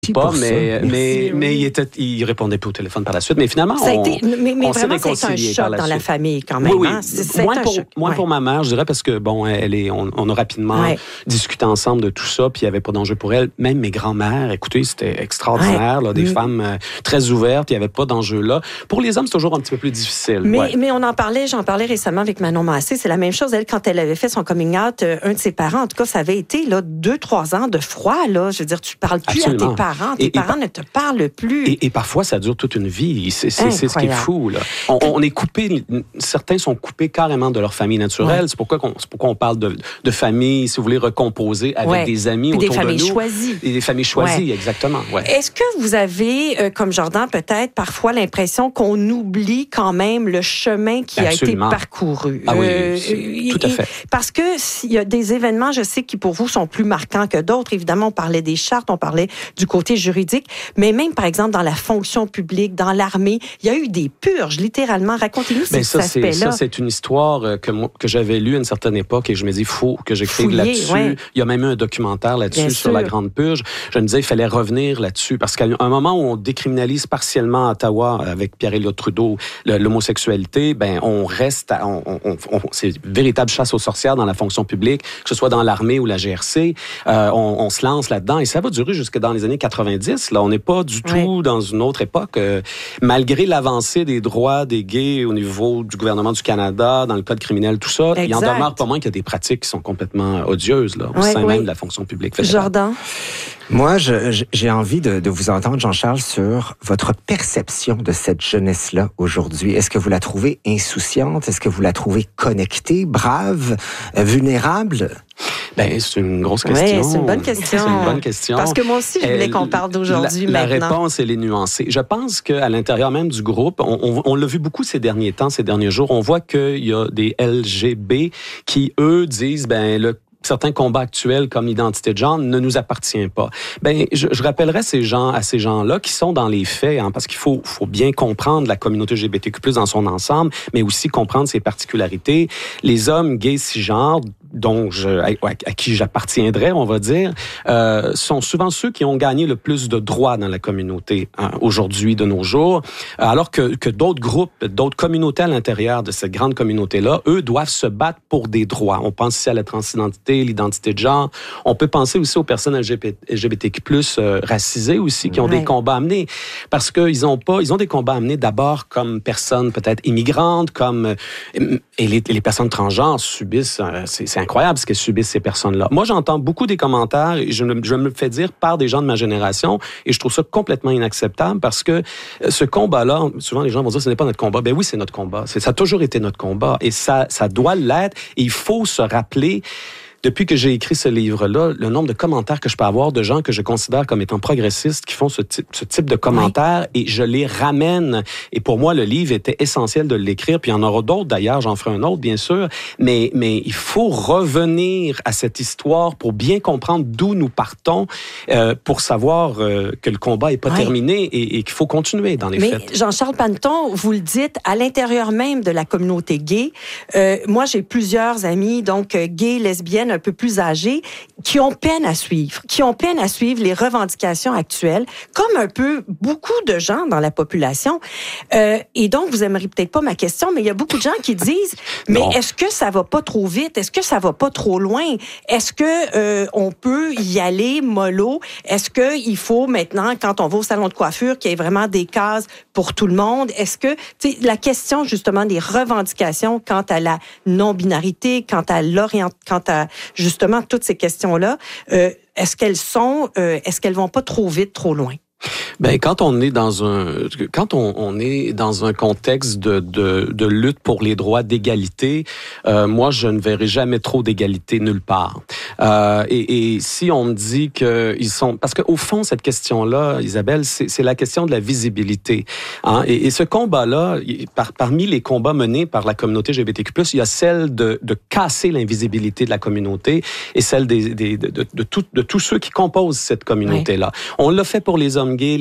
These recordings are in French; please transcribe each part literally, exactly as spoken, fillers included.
pas, mais, mais, oui. mais il, était, il répondait plus au téléphone par la suite. Mais finalement, ça a on, été, mais, mais on vraiment, s'est réconciliés c'est un choc dans la la famille quand même. Oui, oui. Hein? C'est, c'est moins pour, choc. moins ouais. pour ma mère, je dirais, parce que bon, elle est, on, on a rapidement ouais. discuté ensemble de tout ça, puis il n'y avait pas d'enjeu pour elle. Même mes grands-mères, écoutez, c'était extraordinaire, ouais. là, des mmh. femmes euh, très ouvertes, il n'y avait pas d'enjeu là. Pour les hommes, c'est toujours un petit peu plus difficile. Mais, ouais. mais on en parlait, j'en parlais récemment avec Manon Massé, c'est la même chose. Elle, quand elle avait fait son coming out, euh, un de ses parents, en tout cas, ça avait été là, deux, trois ans de froid. Là. Je veux dire, tu ne parles plus Absolument. à tes parents, tes et, parents et, ne te parlent plus. Et, et parfois, ça dure toute une vie. C'est, c'est, c'est ce qui est fou. Là. On, on est coupé, certains sont coupés carrément de leur famille naturelle. Ouais. C'est, pourquoi c'est pourquoi on parle de, de famille, si vous voulez, recomposée avec ouais. des amis Puis autour des familles de nous. Choisies. Et des familles choisies, ouais. exactement. Ouais. Est-ce que vous avez, euh, comme Jordan, peut-être parfois l'impression qu'on oublie quand même le chemin qui Absolument. a été parcouru? Ah oui, euh, tout à fait. Parce que s'il y a des événements, je sais, qui pour vous sont plus marquants que d'autres. Évidemment, on parlait des chartes, on parlait du côté juridique, mais même, par exemple, dans la fonction publique, dans l'armée, il y a eu des purges, littéralement. Racontez-nous ben cet ça, aspect-là. C'est, ça, c'est une histoire que, moi, que j'avais lue à une certaine époque et je me dis, il faut que j'écrive Fouiller, là-dessus. Ouais. Il y a même eu un documentaire là-dessus Bien sur sûr. la Grande Purge. Je me disais, il fallait revenir là-dessus parce qu'à un moment où on décriminalise partiellement à Ottawa avec Pierre-Éliott Trudeau l'homosexualité, ben on reste, à, on, on, on, c'est une véritable chasse aux sorcières dans la fonction publique, que ce soit dans l'armée ou la G R C. Euh, on, on se lance là-dedans et ça va durer jusque dans les années quatre-vingt-dix. Là, on n'est pas du tout ouais. dans une autre époque. Euh, malgré l'avancée des droits des gays au niveau du gouvernement du Canada, dans le code criminel, tout ça, exact. il en demeure pas moins qu'il y a des pratiques qui sont complètement odieuses là, au ouais, sein ouais. même de la fonction publique fédérale. Jordan? Moi, je, j'ai envie de, de vous entendre, Jean-Charles, sur votre perception de cette jeunesse-là aujourd'hui. Est-ce que vous la trouvez insouciante? Est-ce que vous la trouvez connectée, brave, euh, vulnérable? Ben, c'est une grosse question. Oui, c'est une bonne question. C'est une bonne question. Parce que moi aussi, je voulais qu'on parle d'aujourd'hui la, maintenant. La réponse, elle est nuancée. Je pense qu'à l'intérieur même du groupe, on, on, on l'a vu beaucoup ces derniers temps, ces derniers jours, on voit qu'il y a des L G B qui, eux, disent, ben, le certains combats actuels comme l'identité de genre ne nous appartient pas. Ben, je, je rappellerai ces gens, à ces gens-là qui sont dans les faits, hein, parce qu'il faut, faut bien comprendre la communauté L G B T Q plus, dans son ensemble, mais aussi comprendre ses particularités. Les hommes gays cisgenres, dont je, à, à qui j'appartiendrais, on va dire, euh, sont souvent ceux qui ont gagné le plus de droits dans la communauté hein, aujourd'hui, de nos jours, alors que, que d'autres groupes, d'autres communautés à l'intérieur de cette grande communauté-là, eux, doivent se battre pour des droits. On pense ici à la transidentité, l'identité de genre. On peut penser aussi aux personnes L G B T Q plus, euh, racisées aussi, qui ont ouais. des combats à mener, parce qu'ils ont pas, ils ont des combats à mener d'abord comme personnes peut-être immigrantes, comme et les, et les personnes transgenres subissent, euh, c'est, c'est incroyable ce qu'elles subissent ces personnes-là. Moi, j'entends beaucoup des commentaires et je, je me le fais dire par des gens de ma génération et je trouve ça complètement inacceptable parce que ce combat-là, souvent les gens vont dire ce n'est pas notre combat. Ben oui, c'est notre combat. C'est, ça a toujours été notre combat et ça, ça doit l'être. Et il faut se rappeler. Depuis que j'ai écrit ce livre-là, le nombre de commentaires que je peux avoir de gens que je considère comme étant progressistes qui font ce type, ce type de commentaires oui. et je les ramène. Et pour moi, le livre était essentiel de l'écrire. Puis il y en aura d'autres d'ailleurs, j'en ferai un autre bien sûr. Mais, mais il faut revenir à cette histoire pour bien comprendre d'où nous partons, euh, pour savoir euh, que le combat n'est pas oui. terminé et, et qu'il faut continuer dans les mais faits. Jean-Charles Panneton, vous le dites, à l'intérieur même de la communauté gay, euh, moi j'ai plusieurs amis, donc euh, gays, lesbiennes, un peu plus âgés, qui ont peine à suivre, qui ont peine à suivre les revendications actuelles, comme un peu beaucoup de gens dans la population. Euh, et donc, vous aimeriez peut-être pas ma question, mais il y a beaucoup de gens qui disent, mais non. est-ce que ça va pas trop vite? Est-ce que ça va pas trop loin? Est-ce que euh, on peut y aller mollo? Est-ce que il faut maintenant, quand on va au salon de coiffure, qu'il y ait vraiment des cases pour tout le monde? Est-ce que, tu sais, la question justement des revendications quant à la non-binarité, quant à l'orient, quant à justement toutes ces questions-là, euh, est-ce qu'elles sont, euh, est-ce qu'elles vont pas trop vite, trop loin? Ben quand on est dans un quand on, on est dans un contexte de de, de lutte pour les droits d'égalité, euh, moi je ne verrai jamais trop d'égalité nulle part. Euh, et, et si on me dit que ils sont parce que au fond cette question-là, Isabelle, c'est, c'est la question de la visibilité. Hein? Et, et ce combat-là, par, parmi les combats menés par la communauté L G B T Q plus, il y a celle de de casser l'invisibilité de la communauté et celle des, des de, de, de, tout, de tous ceux qui composent cette communauté-là. Oui. On l'a fait pour les hommes gays, les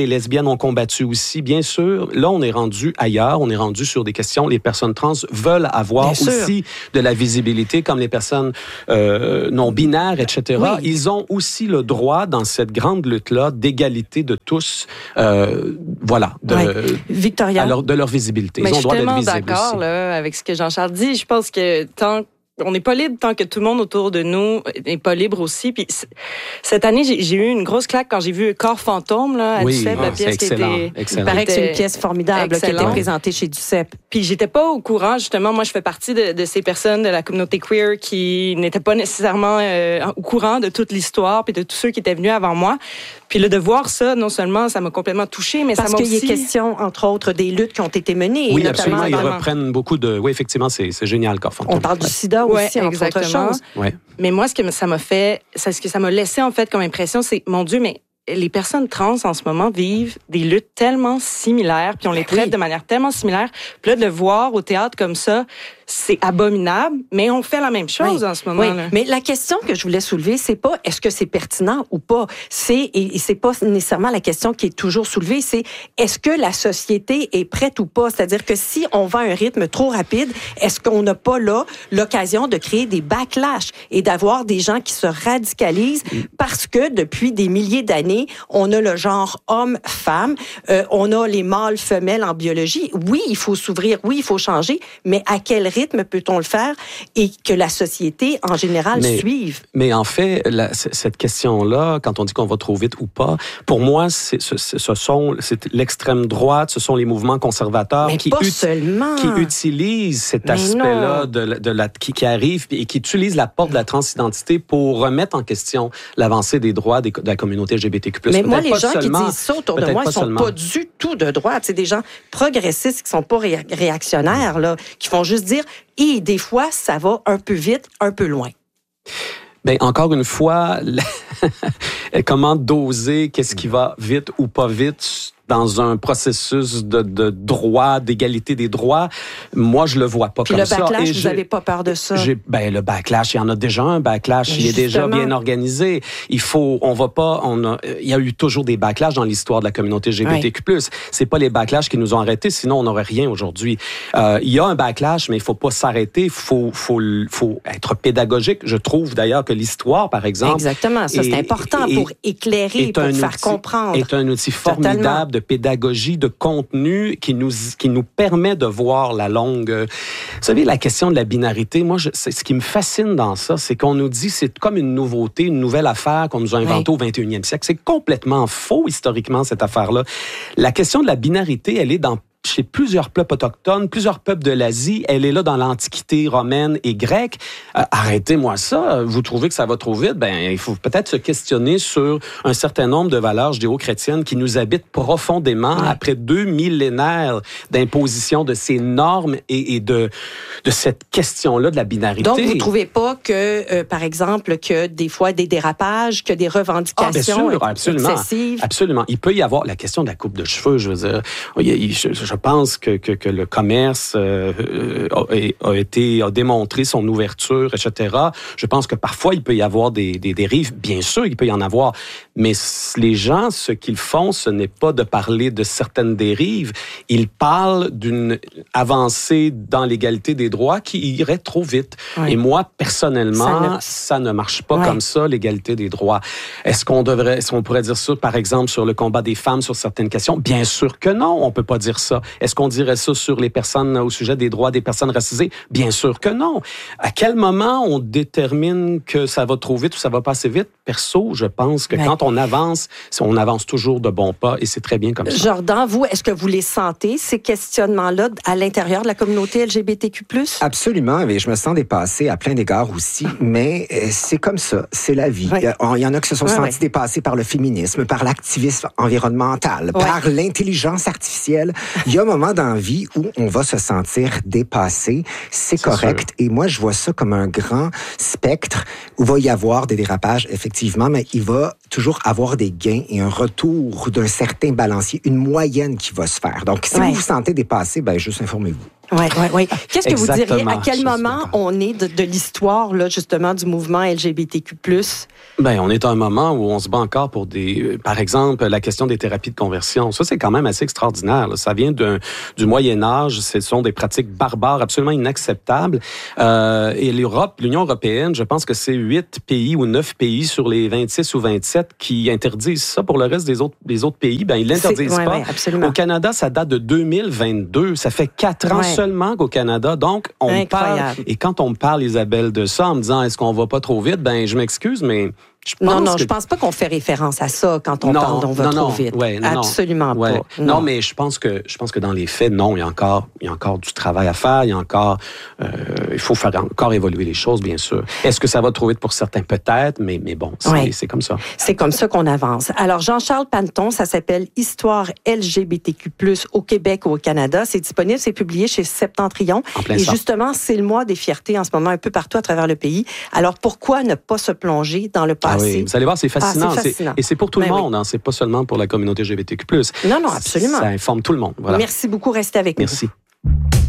lesbiennes ont combattu aussi. Bien sûr, là, on est rendu ailleurs. On est rendu sur des questions. Les personnes trans veulent avoir Bien aussi sûr. de la visibilité, comme les personnes euh, non-binaires, et cetera. Oui. Ils ont aussi le droit, dans cette grande lutte-là, d'égalité de tous, euh, voilà, de, Ouais. Victoria. à leur, de leur visibilité. Ils Mais ont je le suis droit d'être tellement visibles d'accord aussi. là, avec ce que Jean-Charles dit. Je pense que tant on n'est pas libre tant que tout le monde autour de nous n'est pas libre aussi. Puis c- cette année, j'ai, j'ai eu une grosse claque quand j'ai vu Corps fantôme là, à Oui, Duceppe, ah, la pièce c'est qui excellent, était. excellent. Il paraît que c'est une était pièce formidable là, qui a été excellente. présentée chez Duceppe. Puis j'étais pas au courant, justement. Moi, je fais partie de, de ces personnes de la communauté queer qui n'étaient pas nécessairement euh, au courant de toute l'histoire puis de tous ceux qui étaient venus avant moi. Puis là, de voir ça, non seulement ça m'a complètement touchée, mais Parce ça m'a qu'il y aussi... a question, entre autres, des luttes qui ont été menées. Oui, notamment absolument. Ils dans- reprennent beaucoup de... Oui, effectivement, c'est, c'est génial, Corps fantôme. On parle du sida Ouais, aussi, entre autres exactement. choses. Ouais. Mais moi, ce que ça m'a fait, c'est ce que ça m'a laissé en fait comme impression, c'est mon Dieu, mais les personnes trans en ce moment vivent des luttes tellement similaires, puis on les traite Oui. de manière tellement similaire. Puis là, de le voir au théâtre comme ça, c'est abominable, mais on fait la même chose Oui. en ce moment. Oui, Là. mais la question que je voulais soulever, c'est pas est-ce que c'est pertinent ou pas. C'est et c'est pas nécessairement la question qui est toujours soulevée. C'est est-ce que la société est prête ou pas. C'est-à-dire que si on va à un rythme trop rapide, est-ce qu'on n'a pas là l'occasion de créer des backlash et d'avoir des gens qui se radicalisent parce que depuis des milliers d'années, on a le genre homme-femme, euh, on a les mâles-femelles en biologie. Oui, il faut s'ouvrir, oui, il faut changer, mais à quel rythme peut-on le faire et que la société, en général, Mais- suive? Mais en fait, la- c- cette question-là, quand on dit qu'on va trop vite ou pas, pour moi, c'est, ce, ce- ce sont c'est l'extrême droite, ce sont les mouvements conservateurs Mais qui, pas ut- seulement. qui utilisent cet Mais aspect-là non. de, la- de la, qui, qui arrive et qui utilisent la porte de la transidentité pour remettre en question l'avancée des droits des- de la communauté L G B T Q plus. Mais moi, Peut-être les pas gens seulement- qui disent ça autour de peut-être moi, pas ils sont seulement. pas du tout de droite. C'est des gens progressistes qui sont pas ré- réactionnaires, là, qui font juste dire, et des fois, ça va un peu vite, un peu loin. Ben encore une fois, la- comment doser qu'est-ce qui va vite ou pas vite dans un processus de, de droit, d'égalité des droits, moi je le vois pas Puis comme le ça. backlash, Et vous j'ai- n'avez pas peur de ça? J'ai, ben le backlash, il y en a déjà un backlash, il est déjà Justement. bien organisé. Il faut, on va pas, on a, il y a eu toujours des backlash dans l'histoire de la communauté L G B T Q plus. C'est pas les backlash qui nous ont arrêtés, sinon on n'aurait rien aujourd'hui. Euh, il y a un backlash, mais il faut pas s'arrêter, faut, faut, faut être pédagogique. Je trouve d'ailleurs que l'histoire, par exemple, Exactement. Ça, c'est est- important est- pour éclairer, est pour un faire outil- comprendre. est un outil Totalement. formidable de pédagogie, de contenu qui nous qui nous permet de voir la longue. euh, Vous savez, la question de la binarité, moi, je, c'est, ce qui me fascine dans ça, c'est qu'on nous dit c'est comme une nouveauté, une nouvelle affaire qu'on nous a inventée Oui. au vingt et unième siècle. C'est complètement faux historiquement cette affaire-là. La question de la binarité, elle est dans chez plusieurs peuples autochtones, plusieurs peuples de l'Asie. Elle est là dans l'Antiquité romaine et grecque. Euh, arrêtez-moi ça. Vous trouvez que ça va trop vite? Ben, il faut peut-être se questionner sur un certain nombre de valeurs judéo-chrétiennes qui nous habitent profondément Ouais. après deux millénaires d'imposition de ces normes et, et de, de cette question-là de la binarité. Donc, vous ne trouvez pas que, euh, par exemple, que des fois, des dérapages, que des Ah, bien revendications sûr, absolument. excessives? Absolument. Il peut y avoir la question de la coupe de cheveux, je veux dire. Il y a- il- je, je pense que, que, que le commerce euh, euh, a, a été, a démontré son ouverture, et cetera. Je pense que parfois, il peut y avoir des, des dérives. Bien sûr, il peut y en avoir. Mais les gens, ce qu'ils font, ce n'est pas de parler de certaines dérives. Ils parlent d'une avancée dans l'égalité des droits qui irait trop vite. Oui. Et moi, personnellement, Ça ne- ça ne marche pas Ouais. comme ça, l'égalité des droits. Est-ce qu'on devrait, est-ce qu'on pourrait dire ça, par exemple, sur le combat des femmes sur certaines questions? Bien sûr que non, on peut pas dire ça. Est-ce qu'on dirait ça sur les personnes, au sujet des droits des personnes racisées? Bien sûr que non. À quel moment on détermine que ça va trop vite ou ça va pas assez vite? Perso, je pense que Ouais. quand on avance, on avance toujours de bons pas et c'est très bien comme ça. Jordan, vous, est-ce que vous les sentez, ces questionnements-là, à l'intérieur de la communauté L G B T Q plus? Absolument, mais je me sens dépassée à plein d'égards aussi, mais euh, c'est comme ça, c'est la vie. Ouais. Euh, Il y en a qui se sont Ouais, sentis ouais. dépassés par le féminisme, par l'activisme environnemental, Ouais. par l'intelligence artificielle. Il y a un moment dans la vie où on va se sentir dépassé, c'est C'est correct. Et moi, je vois ça comme un grand spectre où va y avoir des dérapages, effectivement, mais il va toujours avoir des gains et un retour d'un certain balancier, une moyenne qui va se faire. Donc, si Ouais. vous vous sentez dépassé, ben juste informez-vous. Oui, oui, oui. Qu'est-ce que Exactement. vous diriez? À quel Je suis moment d'accord. on est de, de l'histoire, là, justement, du mouvement L G B T Q plus? Ben, on est à un moment où on se bat encore pour des, euh, par exemple, la question des thérapies de conversion. Ça, c'est quand même assez extraordinaire, là. Ça vient d'un, du Moyen Âge. Ce sont des pratiques barbares, absolument inacceptables. Euh, et l'Europe, l'Union européenne, je pense que c'est huit pays ou neuf pays sur les vingt-six ou vingt-sept qui interdisent ça. Pour le reste des autres, des autres pays, ben, ils l'interdisent ouais, pas. ouais, absolument. Au Canada, ça date de deux mille vingt-deux. Ça fait quatre ans Ouais. seulement qu'au Canada. Donc, on Incroyable. parle. Et quand on me parle, Isabelle, de ça, en me disant, est-ce qu'on va pas trop vite? Ben, je m'excuse, mais je pense Non, non, que... je pense pas qu'on fait référence à ça quand on Non, parle d'on va non, trop non, vite. ouais, non, Absolument ouais. pas. Non. non, mais je pense que je pense que dans les faits, non, il y a encore il y a encore du travail à faire, il y a encore euh, il faut faire encore évoluer les choses, bien sûr. Est-ce que ça va trop vite pour certains? Peut-être, mais mais bon, c'est, Ouais. c'est comme ça. C'est comme ça qu'on avance. Alors, Jean-Charles Panton, ça s'appelle Histoire L G B T Q plus, au Québec ou au Canada. C'est disponible, c'est publié chez Septentrion. En plein Et ça. justement, c'est le mois des fiertés en ce moment, un peu partout à travers le pays. Alors, pourquoi ne pas se plonger dans le Ah passé? oui, vous allez voir, c'est fascinant. Ah, c'est C'est- fascinant. et c'est pour tout le Ben oui. monde, hein, c'est pas seulement pour la communauté L G B T Q plus. Non, non, absolument. Ça informe tout le monde. Voilà. Merci beaucoup. Restez avec nous. Merci.